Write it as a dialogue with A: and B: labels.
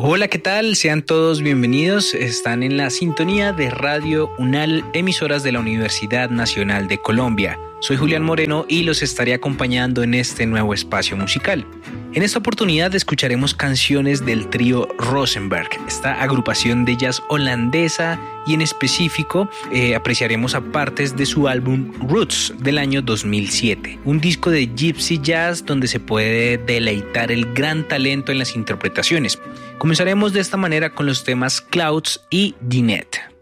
A: Hola, ¿qué tal? Sean todos bienvenidos. Están en la sintonía de Radio UNAL, emisoras de la Universidad Nacional de Colombia. Soy Julián Moreno y los estaré acompañando en este nuevo espacio musical. En esta oportunidad escucharemos canciones del trío Rosenberg, esta agrupación de jazz holandesa, y en específico apreciaremos a partes de su álbum Roots del año 2007, un disco de gypsy jazz donde se puede deleitar el gran talento en las interpretaciones. Comenzaremos de esta manera con los temas Clouds y Dinette.